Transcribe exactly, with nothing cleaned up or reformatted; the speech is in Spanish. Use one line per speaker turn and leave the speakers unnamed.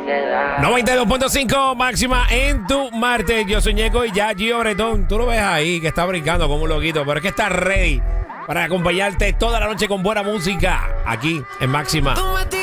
noventa y dos punto cinco máxima en tu martes. Yo soy Ñeco y ya Gio Bretón. Tú lo ves ahí que está brincando como un loquito, pero es que está ready para acompañarte toda la noche con buena música aquí en Máxima.